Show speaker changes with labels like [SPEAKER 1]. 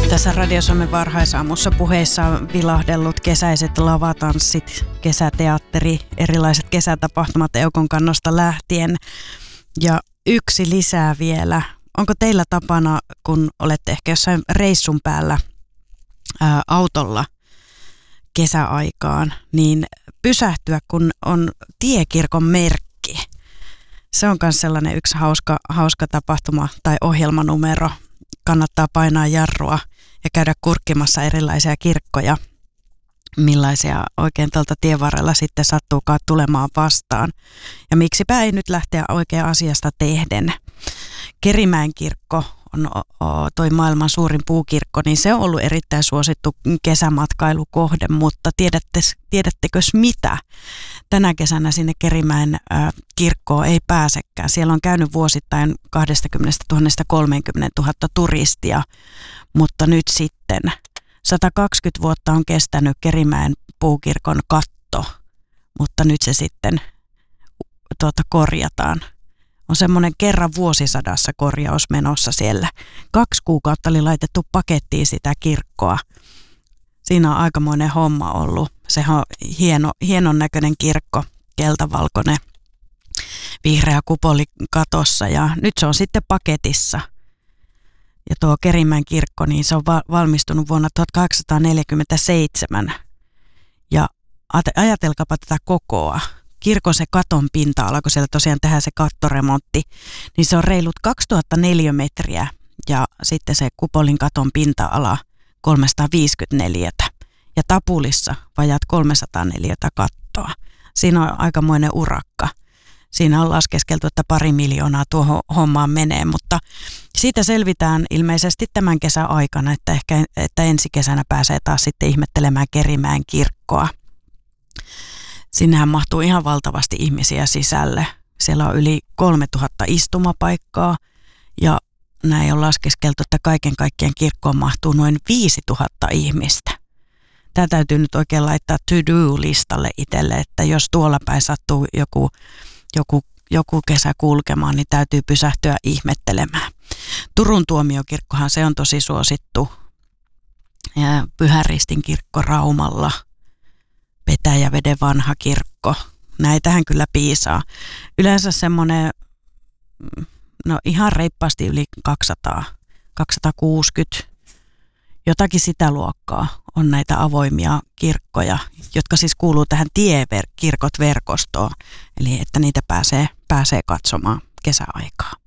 [SPEAKER 1] Tässä Radio Suomen varhaisaamussa puheissa on vilahdellut kesäiset lavatanssit, kesäteatteri, erilaiset kesätapahtumat Eukon kannosta lähtien. Ja yksi lisää vielä. Onko teillä tapana, kun olette ehkä jossain reissun päällä autolla kesäaikaan, niin pysähtyä, kun on tiekirkon merkki? Se on myös sellainen yksi hauska tapahtuma tai ohjelmanumero. Kannattaa painaa jarrua ja käydä kurkkimassa erilaisia kirkkoja, millaisia oikein tältä tien varrella sitten sattuukaan tulemaan vastaan. Ja miksipä ei nyt lähteä oikein asiasta tehden. Kerimäen kirkko on toi maailman suurin puukirkko, niin se on ollut erittäin suosittu kesämatkailukohde, mutta tiedättekö mitä? Tänä kesänä sinne Kerimäen kirkkoon ei pääsekään. Siellä on käynyt vuosittain 20 000 30 000 turistia, mutta nyt sitten 120 vuotta on kestänyt Kerimäen puukirkon katto, mutta nyt se sitten korjataan. On semmoinen kerran vuosisadassa korjaus menossa siellä. 2 kuukautta oli laitettu pakettiin sitä kirkkoa. Siinä on aikamoinen homma ollut. Sehän on hienon näköinen kirkko, keltavalkoinen, vihreä kupoli katossa ja nyt se on sitten paketissa. Ja tuo Kerimäen kirkko, niin se on valmistunut vuonna 1847 ja ajatelkaapa tätä kokoa. Kirkon se katon pinta-ala, kun siellä tosiaan tehdään se kattoremontti, niin se on reilut 2004 metriä ja sitten se kupolin katon pinta-ala 354 ja tapulissa vajat 304 kattoa. Siinä on aikamoinen urakka. Siinä on laskeskeltu, että 2 miljoonaa tuohon hommaan menee, mutta siitä selvitään ilmeisesti tämän kesän aikana, että ensi kesänä pääsee taas sitten ihmettelemään Kerimäen kirkkoa. Sinnehän mahtuu ihan valtavasti ihmisiä sisälle. Siellä on yli 3000 istumapaikkaa ja näin on laskeskeltu, että kaiken kaikkiaan kirkkoon mahtuu noin 5000 ihmistä. Tämä täytyy nyt oikein laittaa to-do-listalle itselle, että jos tuolla päin sattuu joku kesä kulkemaan, niin täytyy pysähtyä ihmettelemään. Turun tuomiokirkkohan se on tosi suosittu. Ja Pyhän Ristin kirkko Raumalla. Petäjäveden vanha kirkko. Näitähän kyllä piisaa. Yleensä semmoinen, ihan reippaasti yli 200, 260, jotakin sitä luokkaa on näitä avoimia kirkkoja, jotka siis kuuluu tähän tiekirkot-verkostoon, eli että niitä pääsee katsomaan kesäaikaa.